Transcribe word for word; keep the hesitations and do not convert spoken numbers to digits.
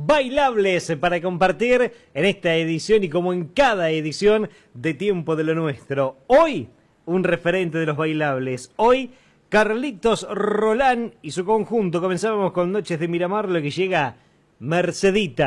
bailables para compartir en esta edición y como en cada edición de Tiempo de lo Nuestro. Hoy, un referente de los bailables. Hoy, Carlitos Rolán y su conjunto. Comenzábamos con Noches de Miramar, lo que llega Mercedita.